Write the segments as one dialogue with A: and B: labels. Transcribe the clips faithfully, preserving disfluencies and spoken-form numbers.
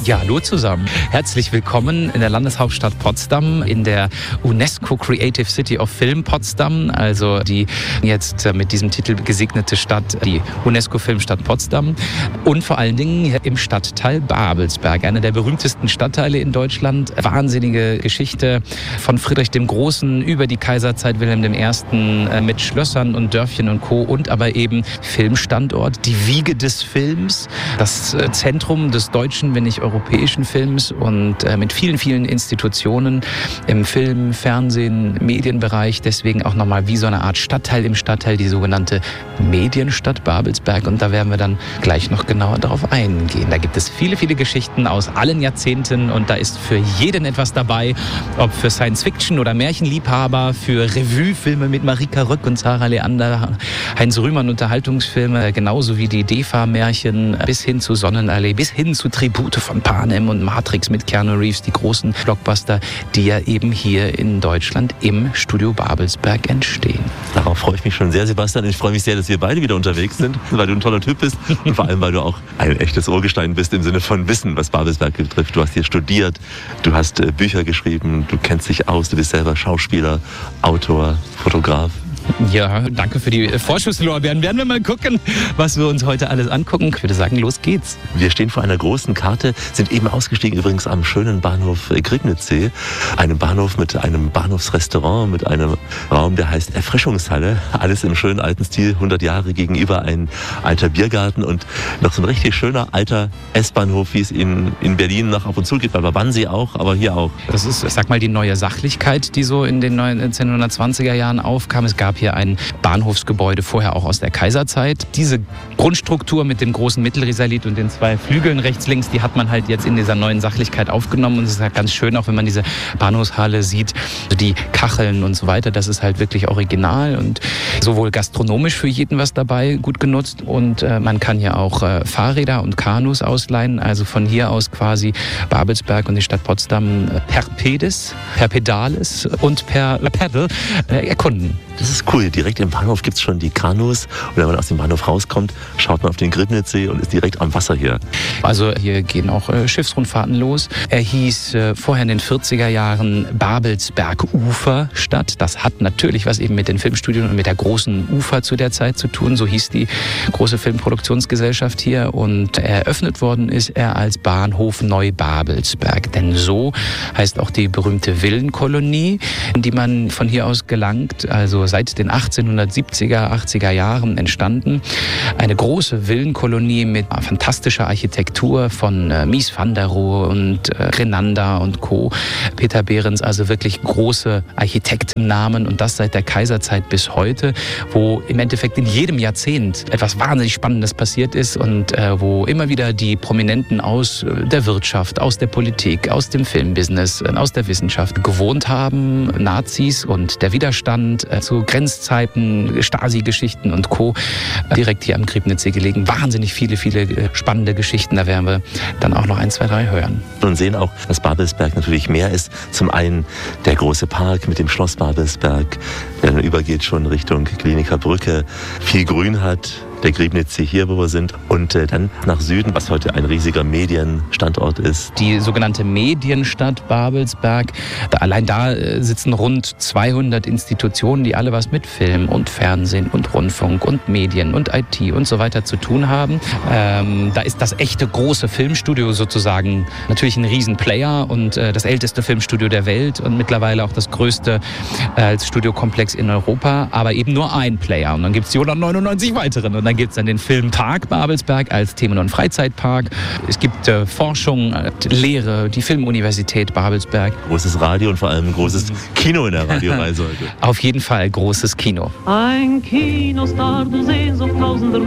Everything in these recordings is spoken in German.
A: Ja, hallo zusammen. Herzlich willkommen in der Landeshauptstadt Potsdam, in der UNESCO Creative City of Film Potsdam, also die jetzt mit diesem Titel gesegnete Stadt, die UNESCO Filmstadt Potsdam, und vor allen Dingen im Stadtteil Babelsberg, einer der berühmtesten Stadtteile in Deutschland. Wahnsinnige Geschichte von Friedrich dem Großen über die Kaiserzeit Wilhelm der Erste mit Schlössern und Dörfchen und Co. und aber eben Filmstandort, die Wiege des Films, das Zentrum des deutschen, wenn nicht europäischen Films, und äh, mit vielen, vielen Institutionen im Film, Fernsehen, Medienbereich. Deswegen auch nochmal wie so eine Art Stadtteil im Stadtteil, die sogenannte Medienstadt Babelsberg. Und da werden wir dann gleich noch genauer darauf eingehen. Da gibt es viele, viele Geschichten aus allen Jahrzehnten und da ist für jeden etwas dabei. Ob für Science-Fiction- oder Märchenliebhaber, für Revue-Filme mit Marika Röck und Sarah Leander, Heinz Rühmann Unterhaltungsfilme, genauso wie die D E F A-Märchen bis hin zu Sonnenallee, bis hin zu Tribute von Panem und Matrix mit Keanu Reeves, die großen Blockbuster, die ja eben hier in Deutschland im Studio Babelsberg entstehen.
B: Darauf freue ich mich schon sehr, Sebastian. Ich freue mich sehr, dass wir beide wieder unterwegs sind, weil du ein toller Typ bist und vor allem, weil du auch ein echtes Urgestein bist im Sinne von Wissen, was Babelsberg betrifft. Du hast hier studiert, du hast äh, Bücher geschrieben, du kennst dich aus, du bist selber Schauspieler, Autor, Fotograf.
A: Ja, danke für die Vorschusslorbeeren. Werden wir mal gucken, was wir uns heute alles angucken. Ich würde sagen, los geht's.
B: Wir stehen vor einer großen Karte, sind eben ausgestiegen übrigens am schönen Bahnhof Griebnitzsee. Einem Bahnhof mit einem Bahnhofsrestaurant, mit einem Raum, der heißt Erfrischungshalle. Alles im schönen alten Stil, hundert Jahre gegenüber ein alter Biergarten und noch so ein richtig schöner alter S-Bahnhof, wie es in, in Berlin noch ab und zu gibt, bei Wannsee auch, aber hier auch.
A: Das ist, ich sag mal, die neue Sachlichkeit, die so in den neunzehnhundertzwanziger Jahren aufkam. Es gab hier ein Bahnhofsgebäude, vorher auch aus der Kaiserzeit. Diese Grundstruktur mit dem großen Mittelrisalit und den zwei Flügeln rechts, links, die hat man halt jetzt in dieser neuen Sachlichkeit aufgenommen. Und es ist halt ganz schön, auch wenn man diese Bahnhofshalle sieht, die Kacheln und so weiter, das ist halt wirklich original und sowohl gastronomisch für jeden was dabei, gut genutzt. Und äh, man kann hier auch äh, Fahrräder und Kanus ausleihen, also von hier aus quasi Babelsberg und die Stadt Potsdam äh, per Pedis, per Pedales und per Pedal äh, erkunden.
B: Das ist cool. Direkt im Bahnhof gibt es schon die Kanus. Und wenn man aus dem Bahnhof rauskommt, schaut man auf den Griebnitzsee und ist direkt am Wasser hier.
A: Also hier gehen auch äh, Schiffsrundfahrten los. Er hieß äh, vorher in den vierziger Jahren Babelsberg Uferstadt. Das hat natürlich was eben mit den Filmstudien und mit der großen Ufer zu der Zeit zu tun. So hieß die große Filmproduktionsgesellschaft hier. Und eröffnet worden ist er als Bahnhof Neubabelsberg. Denn so heißt auch die berühmte Villenkolonie, in die man von hier aus gelangt. Also seit den achtzehnhundertsiebziger, achtziger Jahren entstanden. Eine große Villenkolonie mit fantastischer Architektur von äh, Mies van der Rohe und äh, Grenander und Co. Peter Behrens, also wirklich große Architektennamen und das seit der Kaiserzeit bis heute, wo im Endeffekt in jedem Jahrzehnt etwas wahnsinnig Spannendes passiert ist und äh, wo immer wieder die Prominenten aus äh, der Wirtschaft, aus der Politik, aus dem Filmbusiness, äh, aus der Wissenschaft gewohnt haben, Nazis und der Widerstand äh, zu Grenzzeiten, Stasi-Geschichten und Co. direkt hier am Griebnitzsee gelegen. Wahnsinnig viele, viele spannende Geschichten. Da werden wir dann auch noch ein, zwei, drei hören.
B: Und sehen auch, dass Babelsberg natürlich mehr ist. Zum einen der große Park mit dem Schloss Babelsberg, der dann übergeht schon Richtung Kliniker Brücke, viel Grün hat. Der Griebnitzsee hier, wo wir sind, und äh, dann nach Süden, was heute ein riesiger Medienstandort ist.
A: Die sogenannte Medienstadt Babelsberg, da, allein da äh, sitzen rund zweihundert Institutionen, die alle was mit Film und Fernsehen und Rundfunk und Medien und I T und so weiter zu tun haben. Ähm, da ist das echte große Filmstudio sozusagen natürlich ein Riesenplayer und äh, das älteste Filmstudio der Welt und mittlerweile auch das größte äh, als Studiokomplex in Europa, aber eben nur ein Player. Und dann gibt es die hundertneunundneunzig weiteren. Und dann gibt es dann den Filmpark Babelsberg als Themen- und Freizeitpark. Es gibt äh, Forschung, äh, Lehre, die Filmuniversität Babelsberg.
B: Großes Radio und vor allem ein großes Kino in der Radioreise heute.
A: Auf jeden Fall großes Kino.
C: Ein Kinostar, du Sehnsucht tausender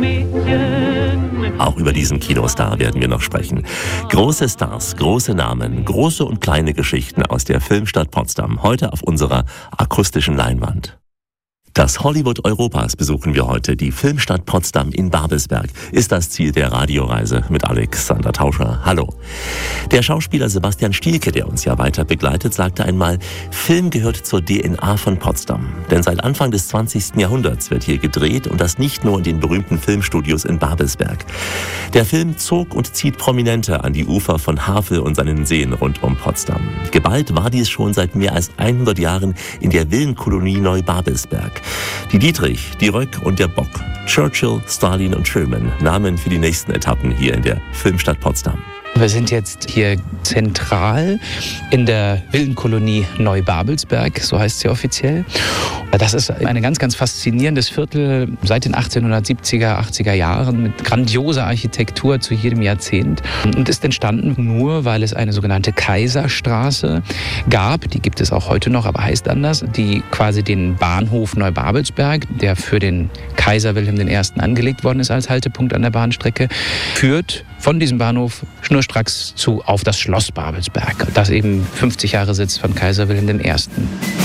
C: Mädchen.
B: Auch über diesen Kinostar werden wir noch sprechen. Große Stars, große Namen, große und kleine Geschichten aus der Filmstadt Potsdam. Heute auf unserer akustischen Leinwand. Das Hollywood Europas besuchen wir heute. Die Filmstadt Potsdam in Babelsberg ist das Ziel der Radioreise mit Alexander Tauscher. Hallo. Der Schauspieler Sebastian Stielke, der uns ja weiter begleitet, sagte einmal, Film gehört zur D N A von Potsdam. Denn seit Anfang des zwanzigsten Jahrhunderts wird hier gedreht und das nicht nur in den berühmten Filmstudios in Babelsberg. Der Film zog und zieht Prominente an die Ufer von Havel und seinen Seen rund um Potsdam. Geballt war dies schon seit mehr als hundert Jahren in der Villenkolonie Neubabelsberg. Die Dietrich, die Röck und der Bock, Churchill, Stalin und Truman, Namen für die nächsten Etappen hier in der Filmstadt Potsdam.
A: Wir sind jetzt hier zentral in der Villenkolonie Neubabelsberg, so heißt sie offiziell. Das ist ein ganz, ganz faszinierendes Viertel seit den achtzehnhundertsiebziger, achtziger Jahren mit grandioser Architektur zu jedem Jahrzehnt und ist entstanden nur, weil es eine sogenannte Kaiserstraße gab, die gibt es auch heute noch, aber heißt anders, die quasi den Bahnhof Neubabelsberg, der für den Kaiser Wilhelm der Erste angelegt worden ist als Haltepunkt an der Bahnstrecke, führt von diesem Bahnhof schnurstracks zu auf das Schloss Babelsberg, das eben fünfzig Jahre Sitz von Kaiser Wilhelm der Erste.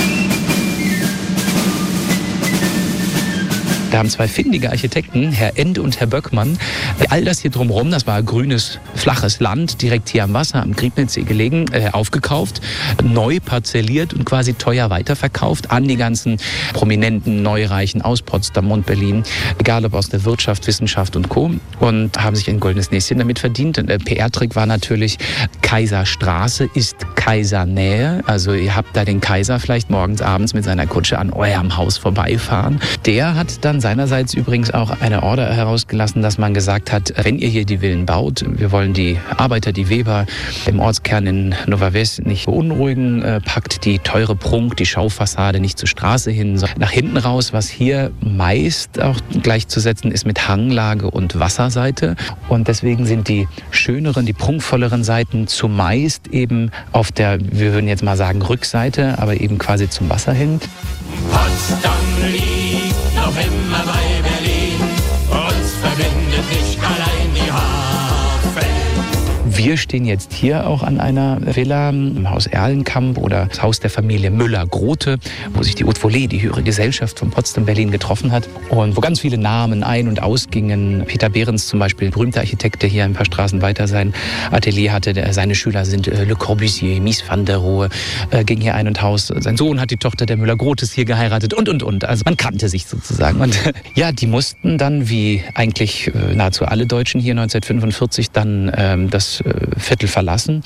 A: Da haben zwei findige Architekten, Herr End und Herr Böckmann, all das hier drumherum, das war grünes, flaches Land, direkt hier am Wasser, am Griebnitzsee gelegen, äh, aufgekauft, neu parzelliert und quasi teuer weiterverkauft an die ganzen prominenten Neureichen aus Potsdam und Berlin, egal ob aus der Wirtschaft, Wissenschaft und Co. Und haben sich ein goldenes Näschen damit verdient. Und der P R-Trick war natürlich, Kaiserstraße ist Kaisernähe, also ihr habt da den Kaiser vielleicht morgens, abends mit seiner Kutsche an eurem Haus vorbeifahren. Der hat dann seinerseits übrigens auch eine Order herausgelassen, dass man gesagt hat, wenn ihr hier die Villen baut, wir wollen die Arbeiter, die Weber im Ortskern in Nova Ves nicht beunruhigen, äh, packt die teure Prunk, die Schaufassade nicht zur Straße hin, sondern nach hinten raus, was hier meist auch gleichzusetzen ist mit Hanglage und Wasserseite. Und deswegen sind die schöneren, die prunkvolleren Seiten zumeist eben auf der, wir würden jetzt mal sagen, Rückseite, aber eben quasi zum Wasser hin.
D: Potsdam liegt noch immer bei Berlin, uns verbindet nicht allein die Havel.
A: Wir stehen jetzt hier auch an einer Villa im Haus Erlenkamp oder das Haus der Familie Müller-Grote, wo sich die Haute Volée, die höhere Gesellschaft von Potsdam-Berlin, getroffen hat und wo ganz viele Namen ein- und ausgingen. Peter Behrens zum Beispiel, berühmter Architekt, der hier ein paar Straßen weiter sein Atelier hatte. Der, seine Schüler sind äh, Le Corbusier, Mies van der Rohe, äh, ging hier ein und aus. Sein Sohn hat die Tochter der Müller-Grotes hier geheiratet und, und, und. Also man kannte sich sozusagen. Und äh, ja, die mussten dann, wie eigentlich äh, nahezu alle Deutschen hier neunzehnhundertfünfundvierzig, dann ähm, das Viertel verlassen,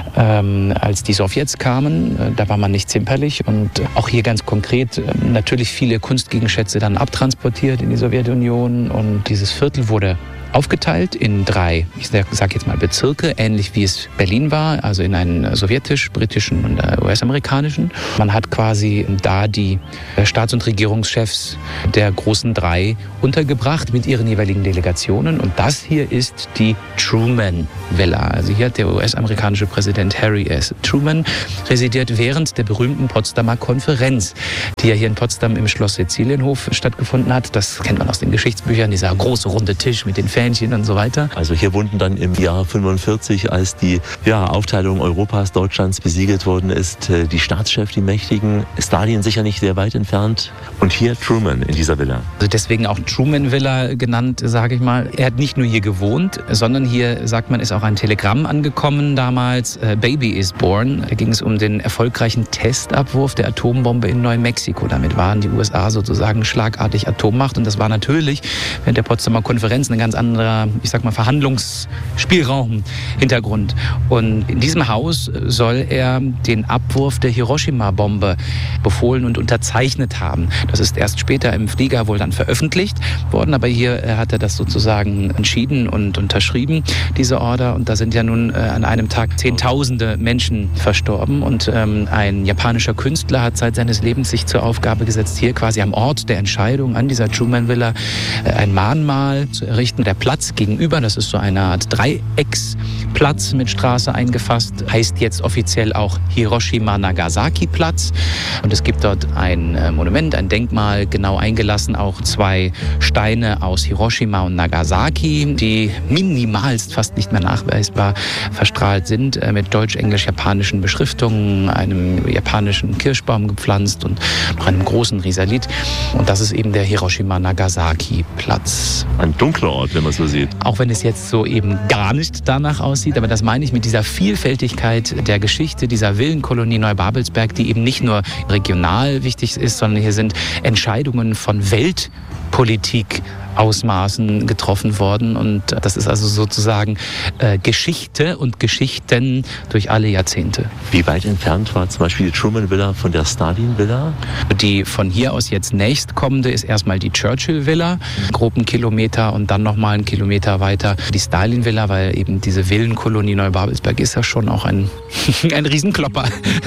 A: ähm, als die Sowjets kamen. Äh, da war man nicht zimperlich und äh, auch hier ganz konkret äh, natürlich viele Kunstgegenschätze dann abtransportiert in die Sowjetunion und dieses Viertel wurde aufgeteilt in drei, ich sage jetzt mal Bezirke, ähnlich wie es Berlin war, also in einen sowjetisch, britischen und U S-amerikanischen. Man hat quasi da die Staats- und Regierungschefs der großen drei untergebracht mit ihren jeweiligen Delegationen. Und das hier ist die Truman Villa. Also hier hat der U S-amerikanische Präsident Harry S. Truman residiert während der berühmten Potsdamer Konferenz, die ja hier in Potsdam im Schloss Sizilienhof stattgefunden hat. Das kennt man aus den Geschichtsbüchern, dieser große runde Tisch mit den Fähnchen und so weiter.
B: Also hier wohnten dann im Jahr fünfundvierzig, als die ja, Aufteilung Europas, Deutschlands besiegelt worden ist, die Staatschefs, die Mächtigen, Stalin sicher nicht sehr weit entfernt und hier Truman in dieser Villa.
A: Also deswegen auch Truman Villa genannt, sage ich mal. Er hat nicht nur hier gewohnt, sondern hier, sagt man, ist auch ein Telegramm angekommen damals. Baby is born. Da ging es um den erfolgreichen Testabwurf der Atombombe in Neumexiko. Damit waren die U S A sozusagen schlagartig Atommacht und das war natürlich während der Potsdamer Konferenz eine ganz andere anderer, ich sag mal, Verhandlungsspielraum, Hintergrund. Und in diesem Haus soll er den Abwurf der Hiroshima-Bombe befohlen und unterzeichnet haben. Das ist erst später im Flieger wohl dann veröffentlicht worden, aber hier hat er das sozusagen entschieden und unterschrieben, diese Order. Und da sind ja nun äh, an einem Tag Zehntausende Menschen verstorben. Und ähm, ein japanischer Künstler hat seit seines Lebens sich zur Aufgabe gesetzt, hier quasi am Ort der Entscheidung an dieser Truman Villa äh, ein Mahnmal zu errichten. Der Platz gegenüber, das ist so eine Art Dreiecks Platz mit Straße eingefasst, heißt jetzt offiziell auch Hiroshima-Nagasaki-Platz. Und es gibt dort ein Monument, ein Denkmal, genau eingelassen, auch zwei Steine aus Hiroshima und Nagasaki, die minimalst, fast nicht mehr nachweisbar verstrahlt sind, mit deutsch-englisch-japanischen Beschriftungen, einem japanischen Kirschbaum gepflanzt und noch einem großen Risalit. Und das ist eben der Hiroshima-Nagasaki-Platz.
B: Ein dunkler Ort, wenn man so sieht.
A: Auch wenn es jetzt so eben gar nicht danach aussieht, aber das meine ich mit dieser Vielfältigkeit der Geschichte dieser Villenkolonie Neubabelsberg, die eben nicht nur regional wichtig ist, sondern hier sind Entscheidungen von Weltpolitik Ausmaßen getroffen worden. Und das ist also sozusagen äh, Geschichte und Geschichten durch alle Jahrzehnte.
B: Wie weit entfernt war zum Beispiel die Truman-Villa von der Stalin-Villa?
A: Die von hier aus jetzt nächstkommende ist erstmal die Churchill-Villa, grob einen Kilometer, und dann nochmal einen Kilometer weiter die Stalin-Villa, weil eben diese Villenkolonie Neubabelsberg ist ja schon auch ein, ein Riesenklopper.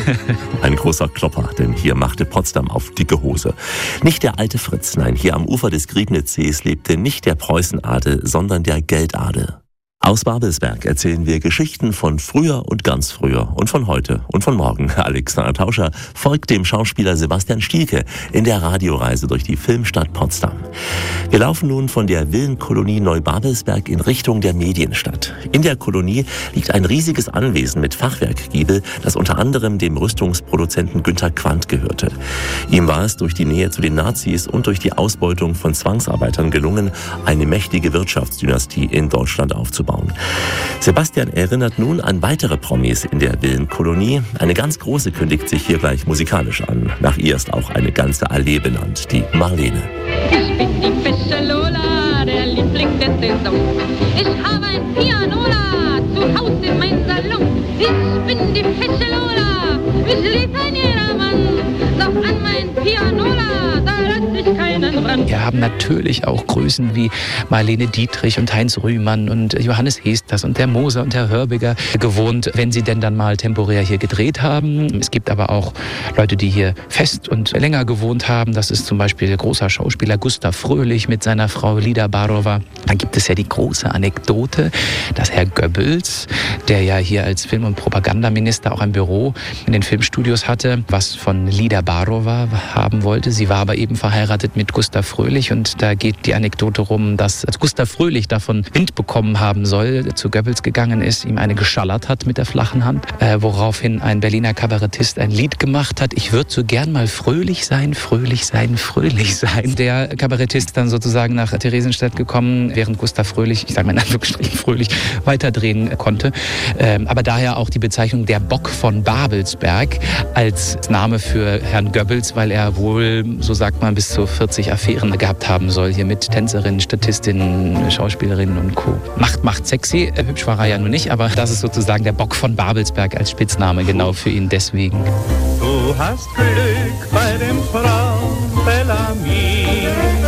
B: Ein großer Klopper, denn hier machte Potsdam auf dicke Hose. Nicht der alte Fritz, nein, hier am Ufer des Griebnitzsees lebte nicht der Preußenadel, sondern der Geldadel. Aus Babelsberg erzählen wir Geschichten von früher und ganz früher und von heute und von morgen. Alexander Tauscher folgt dem Schauspieler Sebastian Stielke in der Radioreise durch die Filmstadt Potsdam. Wir laufen nun von der Villenkolonie Neubabelsberg in Richtung der Medienstadt. In der Kolonie liegt ein riesiges Anwesen mit Fachwerkgiebel, das unter anderem dem Rüstungsproduzenten Günter Quandt gehörte. Ihm war es durch die Nähe zu den Nazis und durch die Ausbeutung von Zwangsarbeitern gelungen, eine mächtige Wirtschaftsdynastie in Deutschland aufzubauen. Sebastian erinnert nun an weitere Promis in der Villenkolonie. Eine ganz große kündigt sich hier gleich musikalisch an. Nach ihr ist auch eine ganze Allee benannt, die Marlene.
E: Ich bin die fesche Lola, der Liebling der Saison. Ich habe ein Pianola zu Hause in meinem Salon. Ich bin die fesche Lola, mich liebt ein jedermann. Doch an mein Pianola, da lass ich keinen ran.
A: Wir haben natürlich auch Größen wie Marlene Dietrich und Heinz Rühmann und Johannes Hesters und der Moser und der Hörbiger gewohnt, wenn sie denn dann mal temporär hier gedreht haben. Es gibt aber auch Leute, die hier fest und länger gewohnt haben. Das ist zum Beispiel der große Schauspieler Gustav Fröhlich mit seiner Frau Lida Barova. Dann gibt es ja die große Anekdote, dass Herr Goebbels, der ja hier als Film- und Propagandaminister auch ein Büro in den Filmstudios hatte, was von Lida Barova haben wollte. Sie war aber eben verheiratet mit Gustav Fröhlich, und da geht die Anekdote rum, dass als Gustav Fröhlich davon Wind bekommen haben soll, zu Goebbels gegangen ist, ihm eine geschallert hat mit der flachen Hand, äh, woraufhin ein Berliner Kabarettist ein Lied gemacht hat: Ich würde so gern mal fröhlich sein, fröhlich sein, fröhlich sein. Der Kabarettist dann sozusagen nach Theresienstadt gekommen, während Gustav Fröhlich, ich sage mal in Anführungsstrichen fröhlich, weiterdrehen konnte. Ähm, aber daher auch die Bezeichnung der Bock von Babelsberg als Name für Herrn Goebbels, weil er wohl, so sagt man, bis zu vierzig Affären gehabt haben soll, hier mit Tänzerinnen, Statistinnen, Schauspielerinnen und Co. Macht, macht sexy, hübsch war er ja nur nicht, aber das ist sozusagen der Bock von Babelsberg als Spitzname, genau für ihn deswegen.
F: Du hast Glück bei dem Frau Bellamy,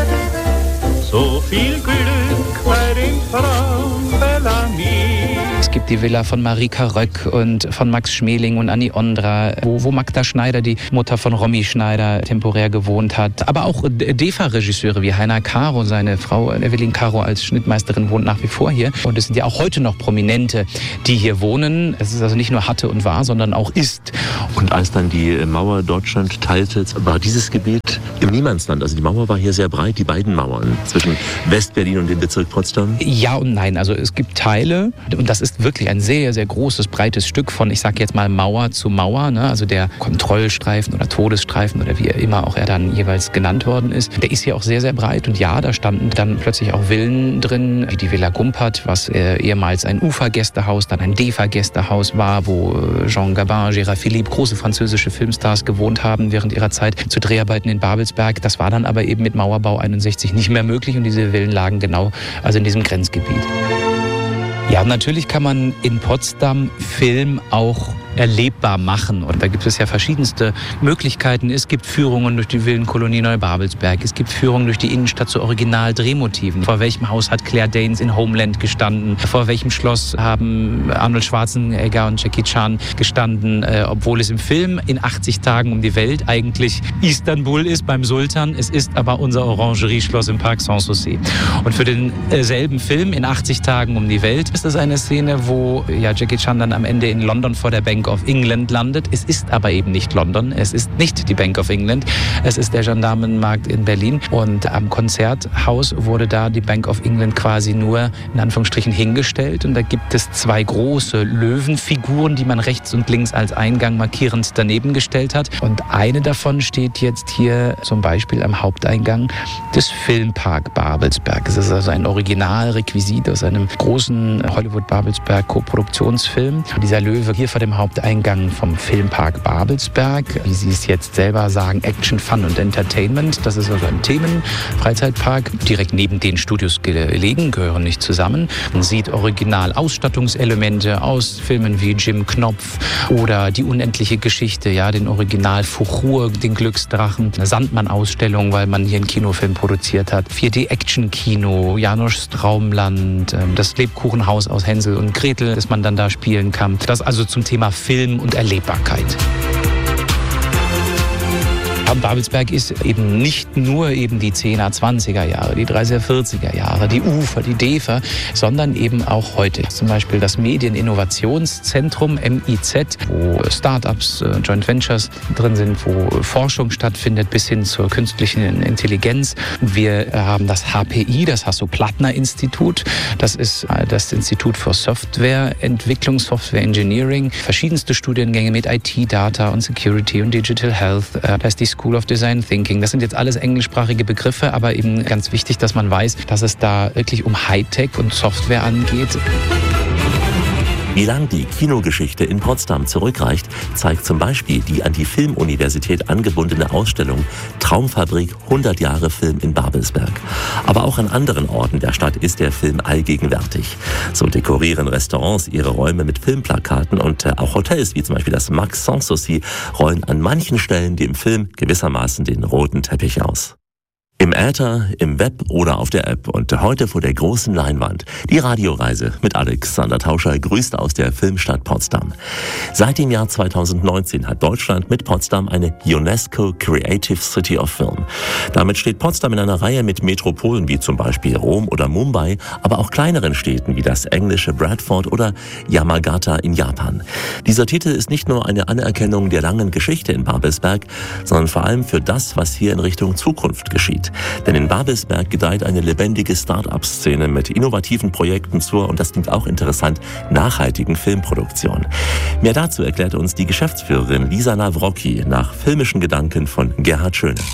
F: so viel Glück bei dem Frau Bellamy.
A: Es gibt die Villa von Marika Röck und von Max Schmeling und Annie Ondra, wo, wo Magda Schneider, die Mutter von Romy Schneider, temporär gewohnt hat. Aber auch D E F A-Regisseure wie Heiner Caro, seine Frau Evelyn Caro als Schnittmeisterin, wohnt nach wie vor hier. Und es sind ja auch heute noch Prominente, die hier wohnen. Es ist also nicht nur hatte und war, sondern auch ist.
B: Und als dann die Mauer Deutschland teilte, war dieses Gebiet im Niemandsland. Also die Mauer war hier sehr breit, die beiden Mauern zwischen West-Berlin und dem Bezirk Potsdam.
A: Ja und nein. Also es gibt Teile, und das ist wirklich ein sehr, sehr großes, breites Stück von, ich sage jetzt mal Mauer zu Mauer, ne? Also der Kontrollstreifen oder Todesstreifen oder wie immer auch er dann jeweils genannt worden ist, der ist hier auch sehr, sehr breit. Und ja, da standen dann plötzlich auch Villen drin, wie die Villa Gumpert, was äh, ehemals ein Ufergästehaus, dann ein D E F A-Gästehaus war, wo Jean Gabin, Gérard Philippe, große französische Filmstars gewohnt haben während ihrer Zeit zu Dreharbeiten in Babelsberg. Das war dann aber eben mit Mauerbau einundsechzig nicht mehr möglich, und diese Villen lagen genau also in diesem Grenzgebiet. Ja, natürlich kann man in Potsdam Film auch erlebbar machen. Und da gibt es ja verschiedenste Möglichkeiten. Es gibt Führungen durch die Villenkolonie Neubabelsberg. Es gibt Führungen durch die Innenstadt zu Original-Drehmotiven. Vor welchem Haus hat Claire Danes in Homeland gestanden? Vor welchem Schloss haben Arnold Schwarzenegger und Jackie Chan gestanden? Äh, obwohl es im Film in achtzig Tagen um die Welt eigentlich Istanbul ist beim Sultan. Es ist aber unser Orangerie-Schloss im Park Sanssouci. Und für denselben Film in achtzig Tagen um die Welt ist das eine Szene, wo ja, Jackie Chan dann am Ende in London vor der Bank of England landet. Es ist aber eben nicht London. Es ist nicht die Bank of England. Es ist der Gendarmenmarkt in Berlin. Und am Konzerthaus wurde da die Bank of England quasi nur in Anführungsstrichen hingestellt. Und da gibt es zwei große Löwenfiguren, die man rechts und links als Eingang markierend daneben gestellt hat. Und eine davon steht jetzt hier zum Beispiel am Haupteingang des Filmpark Babelsberg. Es ist also ein Originalrequisit aus einem großen Hollywood-Babelsberg-Koproduktionsfilm. Dieser Löwe hier vor dem Haupteingang vom Filmpark Babelsberg. Wie Sie es jetzt selber sagen, Action, Fun und Entertainment. Das ist also ein Themen-Freizeitpark. Direkt neben den Studios gelegen, gehören nicht zusammen. Man sieht Original-Ausstattungselemente aus Filmen wie Jim Knopf oder Die unendliche Geschichte, ja, den Original Fuchur, den Glücksdrachen, eine Sandmann-Ausstellung, weil man hier einen Kinofilm produziert hat. vier D-Action-Kino, Janoschs Traumland, das Lebkuchenhaus aus Hänsel und Gretel, das man dann da spielen kann. Das also zum Thema Film und Erlebbarkeit. Babelsberg ist eben nicht nur eben die zehner, zwanziger Jahre, die dreißiger, vierziger Jahre, die Ufer, die Defer, sondern eben auch heute. Zum Beispiel das Medieninnovationszentrum M I Z, wo Startups, Joint Ventures drin sind, wo Forschung stattfindet bis hin zur künstlichen Intelligenz. Wir haben das H P I, das Hasso-Plattner-Institut. Das ist das Institut für Softwareentwicklung, Software Engineering. Verschiedenste Studiengänge mit I T, Data und Security und Digital Health. Da ist die School of Design Thinking. Das sind jetzt alles englischsprachige Begriffe, aber eben ganz wichtig, dass man weiß, dass es da wirklich um Hightech und Software angeht.
B: Wie lang die Kinogeschichte in Potsdam zurückreicht, zeigt zum Beispiel die an die Filmuniversität angebundene Ausstellung Traumfabrik hundert Jahre Film in Babelsberg. Aber auch an anderen Orten der Stadt ist der Film allgegenwärtig. So dekorieren Restaurants ihre Räume mit Filmplakaten und auch Hotels wie zum Beispiel das Max Sanssouci rollen an manchen Stellen dem Film gewissermaßen den roten Teppich aus. Im Äther, im Web oder auf der App und heute vor der großen Leinwand. Die Radioreise mit Alexander Tauscher grüßt aus der Filmstadt Potsdam. Seit dem Jahr zweitausendneunzehn hat Deutschland mit Potsdam eine UNESCO Creative City of Film. Damit steht Potsdam in einer Reihe mit Metropolen wie zum Beispiel Rom oder Mumbai, aber auch kleineren Städten wie das englische Bradford oder Yamagata in Japan. Dieser Titel ist nicht nur eine Anerkennung der langen Geschichte in Babelsberg, sondern vor allem für das, was hier in Richtung Zukunft geschieht. Denn in Babelsberg gedeiht eine lebendige Start-up-Szene mit innovativen Projekten zur, und das klingt auch interessant, nachhaltigen Filmproduktion. Mehr dazu erklärt uns die Geschäftsführerin Lisa Nawrocki nach filmischen Gedanken von Gerhard Schöne.